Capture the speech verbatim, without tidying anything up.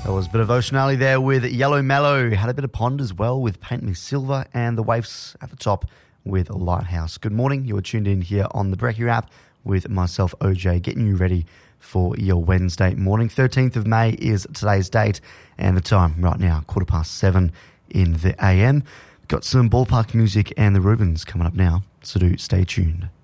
That was a bit of Ocean Alley there with Yellow Mellow. Had a bit of Pond as well with Paint Me Silver, and the Waifs at the top with Lighthouse. Good morning. You're tuned in here on the Brekkie Wrap with myself, O J, getting you ready for your Wednesday morning. thirteenth of May is today's date, and the time right now, quarter past seven in the A M. Got some ballpark music and the Rubens coming up now, so do stay tuned.